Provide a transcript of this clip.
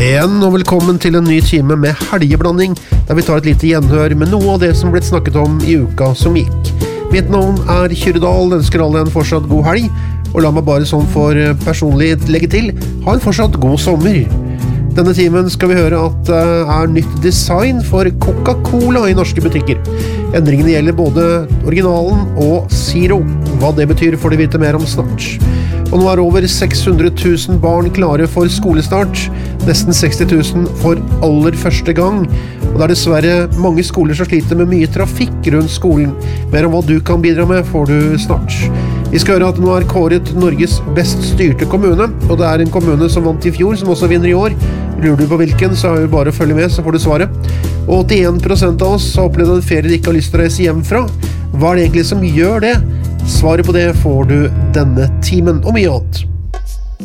Igjen og velkommen til en ny time med helgeblanding, der vi tar et lite gjenhør med noe av det som ble snakket om i uka som gikk. Mitt navn Kyrre Dahl, ønsker alle en fortsatt god helg, og la meg bare sånn for personlig legge til, ha en fortsatt god sommer. Denne timen skal vi høre at det nytt design for Coca-Cola i norske butikker. Endringene gjelder både originalen og Zero. Hva det betyr får du vite mer om snart. Og nå over 600 000 barn klare for skolestart, nesten 60 000 for aller første gang. Og det dessverre mange skoler som sliter med mye trafikk rundt skolen. Mer om hva du kan bidra med får du snart. Vi skal høre at nå kåret Norges best styrte kommune, og det en kommune som vant i fjor, som også vinner i år. Lurer du på hvilken, så jo bare å følge med, så får du svaret. Og 81% av oss har opplevd en ferie de ikke har lyst til å reise hjem fra. Hva det egentlig som gjør det? Svaret på det får du denne timen og mye annet.